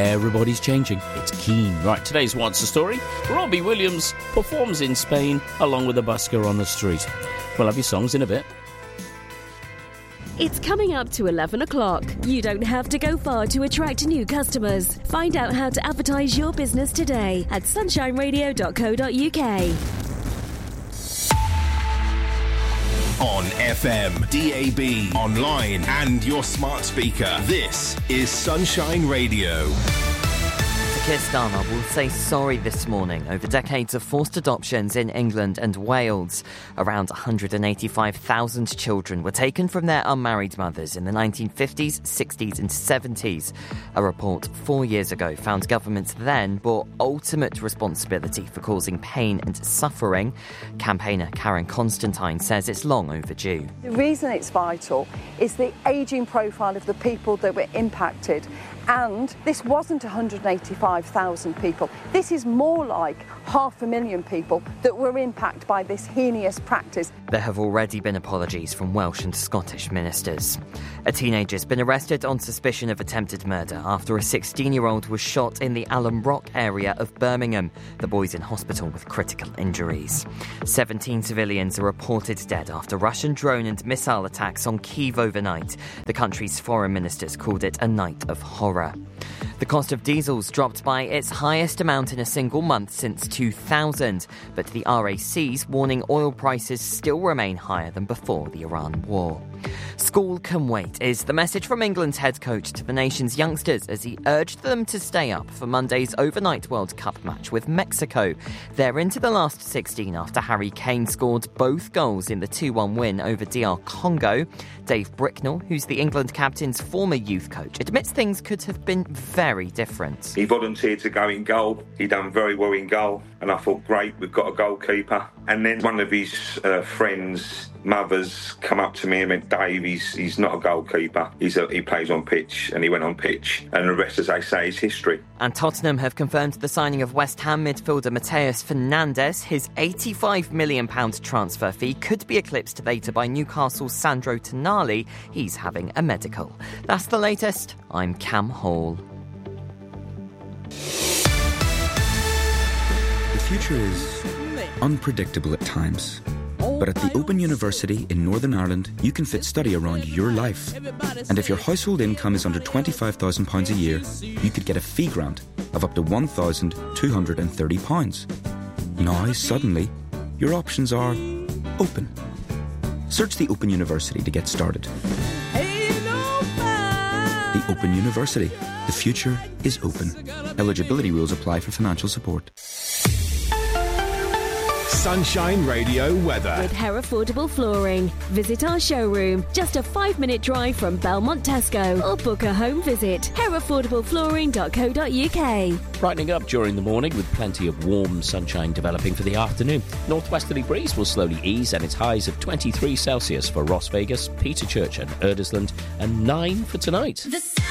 Everybody's changing. It's Keane. Right, today's What's the Story? Robbie Williams performs in Spain along with a busker on the street. We'll have your songs in a bit. It's coming up to 11 o'clock. You don't have to go far to attract new customers. Find out how to advertise your business today at sunshineradio.co.uk. On FM, DAB, online and your smart speaker. This is Sunshine Radio. Keir Starmer will say sorry this morning over decades of forced adoptions in England and Wales. Around 185,000 children were taken from their unmarried mothers in the 1950s, 60s and 70s. A report 4 years ago found governments then bore ultimate responsibility for causing pain and suffering. Campaigner Karen Constantine says it's long overdue. The reason it's vital is the ageing profile of the people that were impacted. And this wasn't 185,000 people. This is more like 500,000 people that were impacted by this heinous practice. There have already been apologies from Welsh and Scottish ministers. A teenager's been arrested on suspicion of attempted murder after a 16-year-old was shot in the Alum Rock area of Birmingham. The boy's in hospital with critical injuries. 17 civilians are reported dead after Russian drone and missile attacks on Kyiv overnight. The country's foreign ministers called it a night of horror. The cost of diesel's dropped by its highest amount in a single month since 2000, but the RAC's warning oil prices still remain higher than before the Iran war. School can wait is the message from England's head coach to the nation's youngsters as he urged them to stay up for Monday's overnight World Cup match with Mexico. They're into the last 16 after Harry Kane scored both goals in the 2-1 win over DR Congo. Dave Bricknell, who's the England captain's former youth coach, admits things could have been very different. He volunteered to go in goal. He done very well in goal. And I thought, great, we've got a goalkeeper. And then one of his friends' mothers come up to me and went, Dave, he's not a goalkeeper. He plays on pitch, and he went on pitch. And the rest, as they say, is history. And Tottenham have confirmed the signing of West Ham midfielder Mateus Fernandes. His £85 million transfer fee could be eclipsed later by Newcastle's Sandro Tonali. He's having a medical. That's the latest. I'm Cam Hall. The future is unpredictable at times. But at the Open University in Northern Ireland, you can fit study around your life. And if your household income is under £25,000 a year, you could get a fee grant of up to £1,230. Now, suddenly, your options are open. Search the Open University to get started. The Open University. The future is open. Eligibility rules apply for financial support. Sunshine Radio weather. With Herefordable Flooring. Visit our showroom, just a 5-minute drive from Belmont Tesco, or book a home visit. Herefordableflooring.co.uk. Brightening up during the morning with plenty of warm sunshine developing for the afternoon. Northwesterly breeze will slowly ease and it's highs of 23 Celsius for Ross Vegas, Peter Church and Erdesland, and 9 for tonight.